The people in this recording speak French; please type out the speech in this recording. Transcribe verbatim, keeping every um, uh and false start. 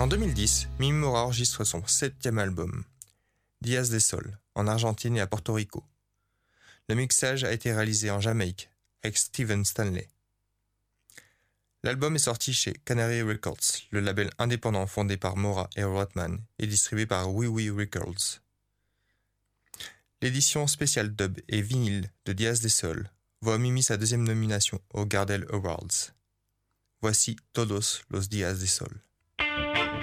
En deux mille dix, Mimi Mora enregistre son septième album, Días de Sol, en Argentine et à Porto Rico. Le mixage a été réalisé en Jamaïque, avec Steven Stanley. L'album est sorti chez Canary Records, le label indépendant fondé par Mora et Rothman et distribué par Oui Oui Records. L'édition spéciale dub et vinyle de Días de Sol voit Mimi sa deuxième nomination aux Gardel Awards. Voici Todos los días de sol.